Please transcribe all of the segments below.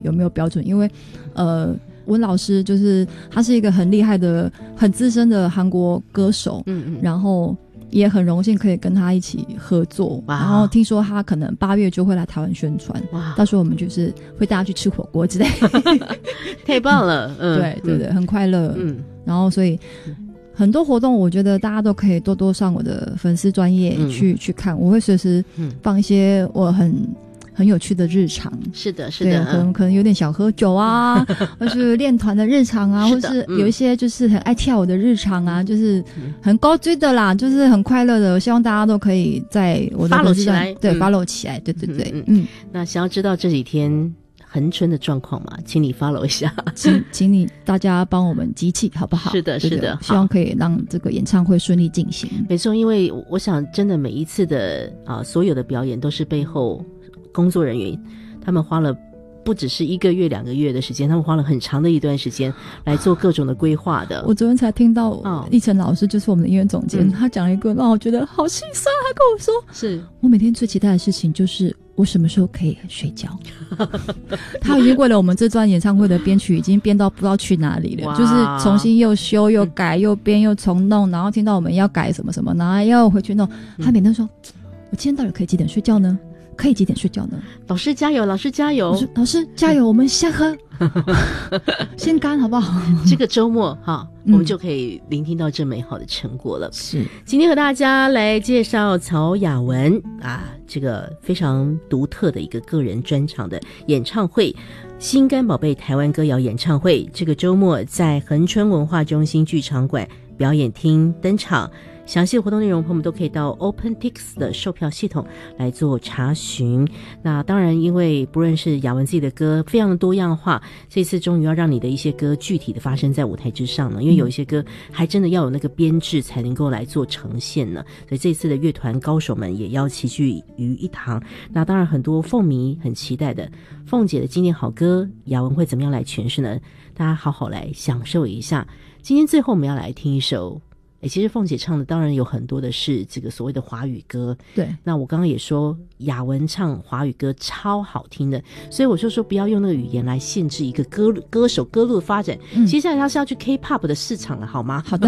有没有标准，因为文老师就是他是一个很厉害的很资深的韩国歌手，然后也很荣幸可以跟他一起合作，然后听说他可能8月就会来台湾宣传，到时候我们就是会带他去吃火锅之类太棒了， 对，很快乐，然后所以很多活动我觉得大家都可以多多上我的粉丝专页去看，我会随时放一些我很有趣的日常， 是的可能有点小喝酒啊或是练团的日常啊，或是有一些就是很爱跳舞的日常啊，就是很高追的啦，就是很快乐的，我希望大家都可以在我的 follow起来， 对follow起来，对， 那想要知道这几天恒春的状况嘛，请你 follow 一下， 请你大家帮我们集气好不好？ 是的， 希望可以让这个演唱会顺利进行。 没错，因为我想真的每一次的所有的表演都是背后工作人员他们花了不只是1个月2个月的时间，他们花了很长的一段时间来做各种的规划的。 我昨天才听到立成老师就是我们的音乐总监，他讲了一个让我觉得好心酸，他跟我说是我每天最期待的事情就是我什么时候可以睡觉他已经为了我们这段演唱会的编曲已经编到不知道去哪里了，就是重新又修又改又编又重弄，然后听到我们要改什么什么，然后要回去弄，他每天说我今天到底可以几点睡觉呢？可以几点睡觉呢？ 老师加油，老师加油， 老师加油，我们先喝先干好不好？ 这个周末我们就可以聆听到这美好的成果了。 是， 今天和大家来介绍曹雅雯这个非常独特的一个个人专场的演唱会，心肝宝贝台湾歌谣演唱会，这个周末在恒春文化中心剧场馆表演厅登场。详细的活动内容朋友们都可以到 OpenTix 的售票系统来做查询。那当然因为不论是雅雯自己的歌非常的多样化，这次终于要让你的一些歌具体的发生在舞台之上了，因为有一些歌还真的要有那个编制才能够来做呈现呢，所以这次的乐团高手们也要齐聚于一堂。那当然很多凤迷很期待的凤姐的经典好歌，雅雯会怎么样来诠释呢？大家好好来享受一下。今天最后我们要来听一首其实凤姐唱的当然有很多的是这个所谓的华语歌， 对， 那我刚刚也说雅雯唱华语歌超好听的，所以我就说不要用那个语言来限制一个歌手歌路的发展，接下来他是要去 K-pop 的市场了好吗？ 好的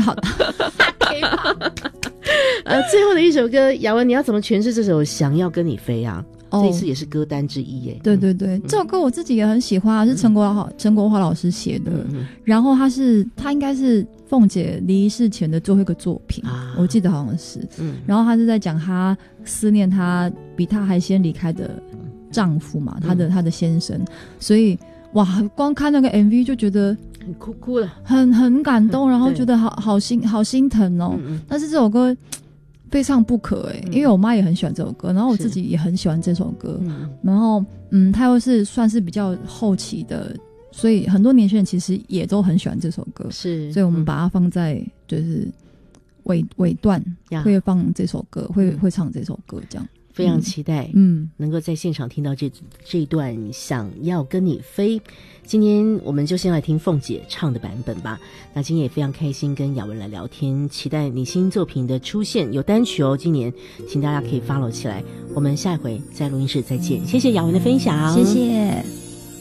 K-pop 最后的一首歌，雅雯你要怎么诠释这首想要跟你飞啊？这一次也是歌单之一耶。 对，这首歌我自己也很喜欢，是陈国华老师写的，然后他应该是凤姐离世前的最后一个作品，我记得好像是，然后他是在讲他思念他比他还先离开的丈夫嘛，他的先生，所以哇，光看那个 MV 就觉得很哭了， 很感动，然后觉得好心疼哦。但是这首歌非唱不可因为我妈也很喜欢这首歌，然后我自己也很喜欢这首歌，然后它又是算是比较后期的，所以很多年轻人其实也都很喜欢这首歌， 是， 所以我们把它放在就是尾段会放这首歌，会唱这首歌这样。 非常期待能够在现场听到这一段想要跟你飞。今天我们就先来听凤姐唱的版本吧。那今天也非常开心跟雅雯来聊天，期待你新作品的出现，有单曲今年请大家可以 follow 起来。我们下一回在录音室再见，谢谢雅雯的分享， 谢谢。